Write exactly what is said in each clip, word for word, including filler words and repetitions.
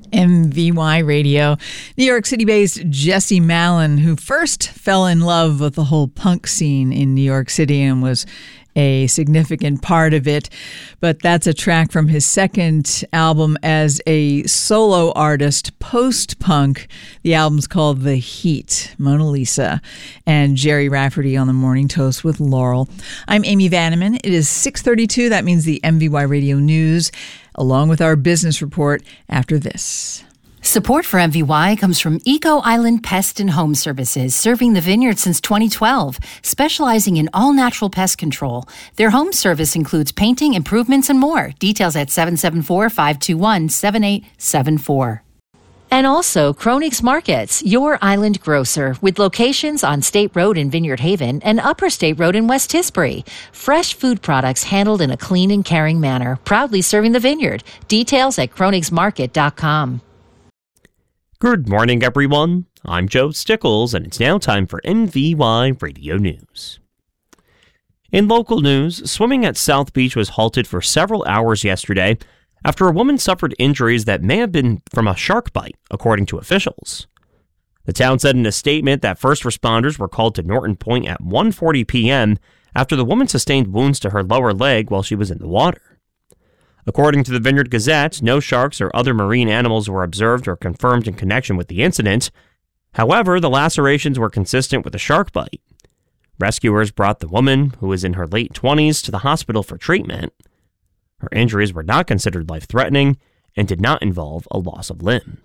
M V Y Radio. New York City-based Jesse Malin, who first fell in love with the whole punk scene in New York City and was a significant part of it. But that's a track from his second album as a solo artist, post-punk. The album's called The Heat, Mona Lisa, and Jerry Rafferty on the Morning Toast with Laurel. I'm Amy Vanneman. It is six thirty-two. That means the M V Y Radio News, along with our business report after this. Support for M V Y comes from Eco Island Pest and Home Services, serving the vineyard since twenty twelve, specializing in all-natural pest control. Their home service includes painting, improvements, and more. Details at seven seven four, five two one, seven eight seven four. And also, Kronig's Markets, your island grocer, with locations on State Road in Vineyard Haven and Upper State Road in West Tisbury. Fresh food products handled in a clean and caring manner, proudly serving the vineyard. Details at kronigs market dot com. Good morning, everyone. I'm Joe Stickles, and it's now time for M V Y Radio News. In local news, swimming at South Beach was halted for several hours yesterday after a woman suffered injuries that may have been from a shark bite, according to officials. The town said in a statement that first responders were called to Norton Point at one forty p.m. after the woman sustained wounds to her lower leg while she was in the water. According to the Vineyard Gazette, no sharks or other marine animals were observed or confirmed in connection with the incident. However, the lacerations were consistent with a shark bite. Rescuers brought the woman, who was in her late twenties, to the hospital for treatment. Her injuries were not considered life-threatening and did not involve a loss of limb.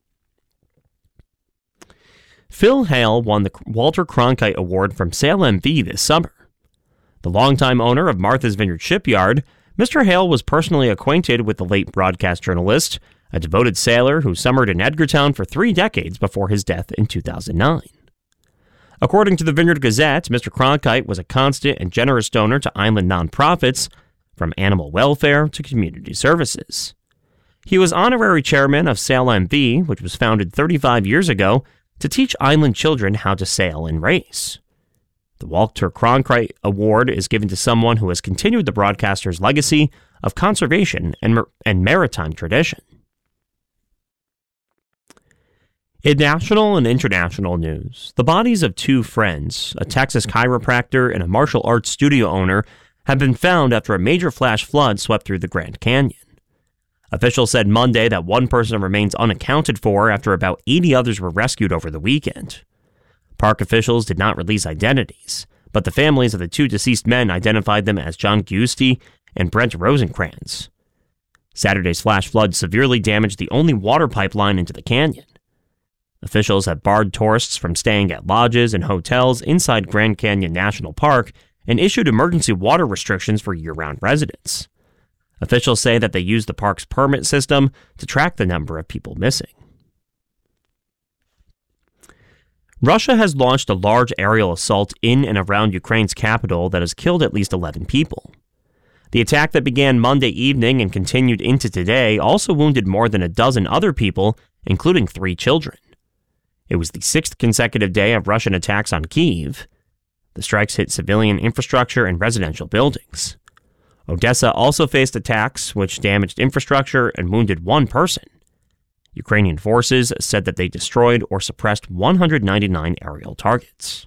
Phil Hale won the Walter Cronkite Award from Sail M V this summer. The longtime owner of Martha's Vineyard Shipyard, Mister Hale was personally acquainted with the late broadcast journalist, a devoted sailor who summered in Edgartown for three decades before his death in two thousand nine. According to the Vineyard Gazette, Mister Cronkite was a constant and generous donor to island nonprofits, from animal welfare to community services. He was honorary chairman of Sail M V, which was founded thirty-five years ago to teach island children how to sail and race. The Walter Cronkite Award is given to someone who has continued the broadcaster's legacy of conservation and, mar- and maritime tradition. In national and international news, the bodies of two friends, a Texas chiropractor and a martial arts studio owner, have been found after a major flash flood swept through the Grand Canyon. Officials said Monday that one person remains unaccounted for after about eighty others were rescued over the weekend. Park officials did not release identities, but the families of the two deceased men identified them as John Giusti and Brent Rosencrantz. Saturday's flash flood severely damaged the only water pipeline into the canyon. Officials have barred tourists from staying at lodges and hotels inside Grand Canyon National Park and issued emergency water restrictions for year-round residents. Officials say that they used the park's permit system to track the number of people missing. Russia has launched a large aerial assault in and around Ukraine's capital that has killed at least eleven people. The attack that began Monday evening and continued into today also wounded more than a dozen other people, including three children. It was the sixth consecutive day of Russian attacks on Kyiv. The strikes hit civilian infrastructure and residential buildings. Odessa also faced attacks which damaged infrastructure and wounded one person. Ukrainian forces said that they destroyed or suppressed one hundred ninety-nine aerial targets.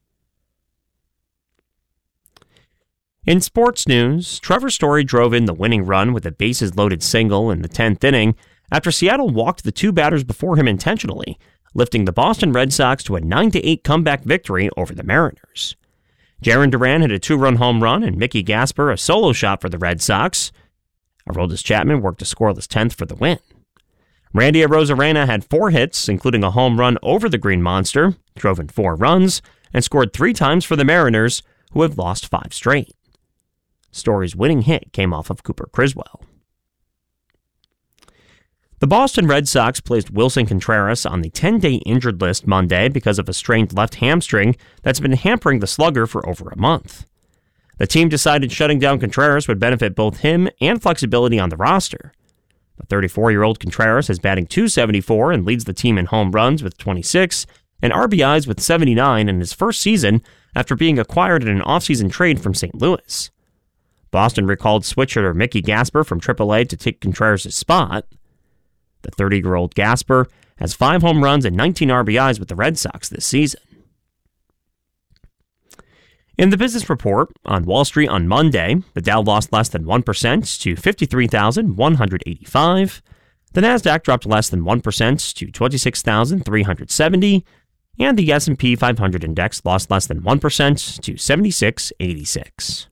In sports news, Trevor Story drove in the winning run with a bases-loaded single in the tenth inning after Seattle walked the two batters before him intentionally, lifting the Boston Red Sox to a nine to eight comeback victory over the Mariners. Jarren Duran hit a two-run home run and Mickey Gasper a solo shot for the Red Sox. Aroldis Chapman worked a scoreless tenth for the win. Randy Arozarena had four hits, including a home run over the Green Monster, drove in four runs, and scored three times for the Mariners, who have lost five straight. Story's winning hit came off of Cooper Criswell. The Boston Red Sox placed Wilson Contreras on the ten-day injured list Monday because of a strained left hamstring that's been hampering the slugger for over a month. The team decided shutting down Contreras would benefit both him and flexibility on the roster. The thirty-four-year-old Contreras is batting two seventy-four and leads the team in home runs with twenty-six and R B Is with seventy-nine in his first season after being acquired in an offseason trade from Saint Louis. Boston recalled switch hitter Mickey Gasper from triple A to take Contreras' spot. The thirty-year-old Gasper has five home runs and nineteen R B Is with the Red Sox this season. In the business report on Wall Street on Monday, the Dow lost less than one percent to fifty-three thousand one hundred eighty-five. The Nasdaq dropped less than one percent to twenty-six thousand three hundred seventy. And the S and P five hundred index lost less than one percent to seventy-six eighty-six.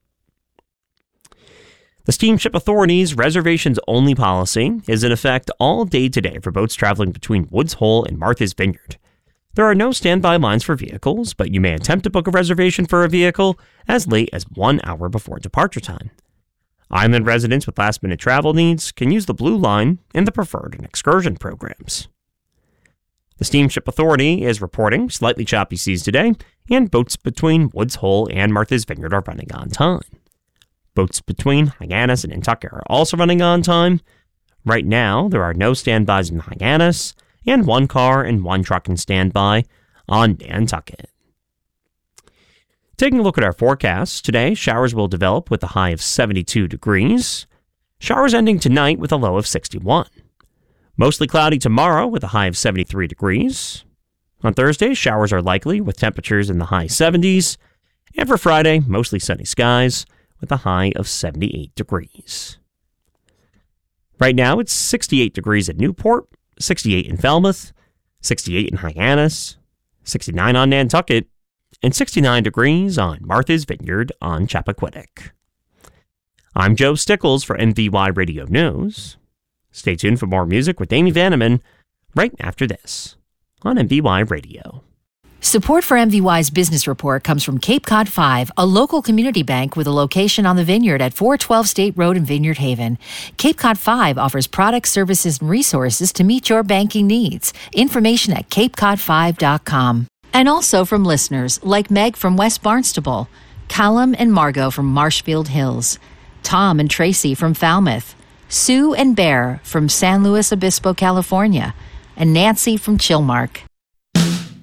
The Steamship Authority's reservations-only policy is in effect all day today for boats traveling between Woods Hole and Martha's Vineyard. There are no standby lines for vehicles, but you may attempt to book a reservation for a vehicle as late as one hour before departure time. Island residents with last-minute travel needs can use the Blue Line and the Preferred and Excursion programs. The Steamship Authority is reporting slightly choppy seas today, and boats between Woods Hole and Martha's Vineyard are running on time. Boats between Hyannis and Nantucket are also running on time. Right now, there are no standbys in Hyannis, and one car and one truck in standby on Nantucket. Taking a look at our forecast, today showers will develop with a high of seventy-two degrees. Showers ending tonight with a low of sixty-one. Mostly cloudy tomorrow with a high of seventy-three degrees. On Thursday, showers are likely with temperatures in the high seventies. And for Friday, mostly sunny skies with a high of seventy-eight degrees. Right now, it's sixty-eight degrees at Newport, sixty-eight in Falmouth, sixty-eight in Hyannis, sixty-nine on Nantucket, and sixty-nine degrees on Martha's Vineyard on Chappaquiddick. I'm Joe Stickles for M V Y Radio News. Stay tuned for more music with Amy Vanneman right after this on M V Y Radio. Support for M V Y's business report comes from Cape Cod five, a local community bank with a location on the Vineyard at four twelve State Road in Vineyard Haven. Cape Cod five offers products, services, and resources to meet your banking needs. Information at cape cod five dot com. And also from listeners like Meg from West Barnstable, Callum and Margot from Marshfield Hills, Tom and Tracy from Falmouth, Sue and Bear from San Luis Obispo, California, and Nancy from Chilmark.